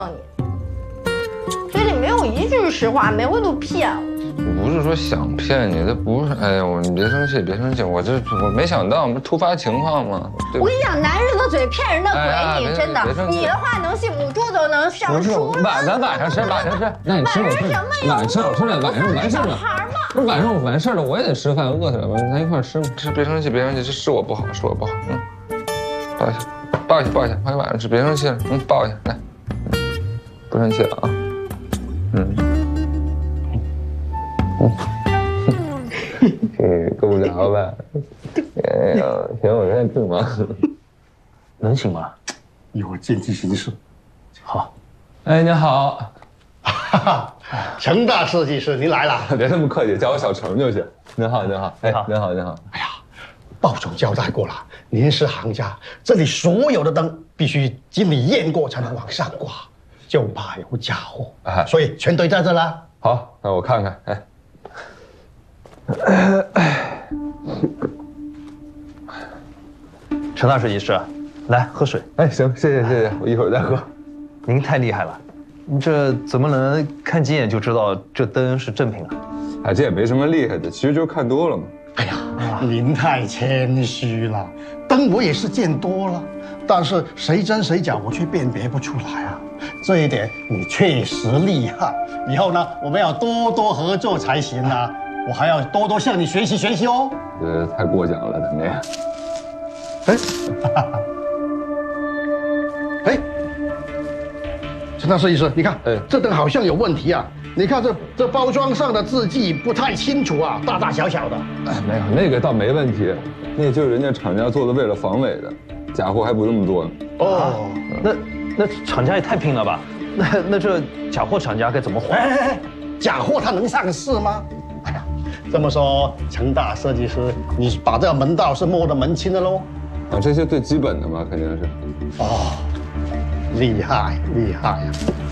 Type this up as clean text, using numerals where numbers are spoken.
你，嘴里没有一句是实话，每回都骗我。 我不是说想骗你，这不是，哎呦，你别生气，别生气，我没想到，不是突发情况吗？ 我跟你讲，男人的嘴骗人的鬼，你真的，你的话能信，母猪都能上书。 咱晚上吃，那你吃我吃，晚上我吃了，晚上完事了。不是晚上我完事了，我也得吃饭，饿死了，咱一块吃嘛。吃，别生气，别生气，是我不好，是我不好。抱一下，快晚上吃，别生气了，抱一下，来，不生气了啊，够不着吧？哎呀，行，我现在正忙， 能行吗？ 一会儿见机行事。 好。 哎，你好， 程大设计师，您来了。 别那么客气，叫我小程就行。您好，哎，您好。 哎呀，鲍总交代过了，您是行家，这里所有的灯必须经你验过才能往上挂，就怕有假货，所以全堆在这了。 好，那我看看，哎。 程大设计师，来喝水。 哎，行，谢谢，我一会儿再喝。 您太厉害了，你这怎么能看几眼就知道这灯是正品啊？ 哎，这也没什么厉害的，其实就是看多了嘛。 哎呀，您太谦虚了，灯我也是见多了，但是谁真谁假我却辨别不出来啊。这一点你确实厉害，以后呢我们要多多合作才行啊。我还要多多向你学习哦。 太过奖了，他那。 哎，陈大设计师，你看，这灯好像有问题啊！你看这包装上的字迹不太清楚啊，大大小小的。 哎，没有，那个倒没问题，那就是人家厂家做的，为了防伪的，假货还不那么多呢。 哦，那厂家也太拼了吧？那这假货厂家该怎么还？ 哎，假货它能上市吗？哎呀，这么说，程大设计师，你把这个门道是摸得门清的喽？ 啊，这些最基本的嘛，肯定是。 哦，厉害呀！